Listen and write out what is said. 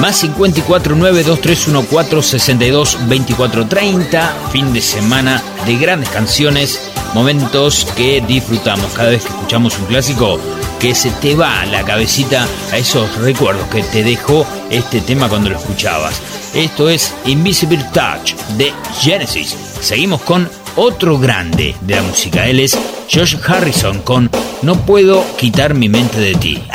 Más 54 92314 62 24 30. Fin de semana de grandes canciones, momentos que disfrutamos cada vez que escuchamos un clásico, que se te va a la cabecita a esos recuerdos que te dejó este tema cuando lo escuchabas. Esto es Invisible Touch de Genesis. Seguimos con otro grande de la música. Él es George Harrison con No puedo quitar mi mente de ti.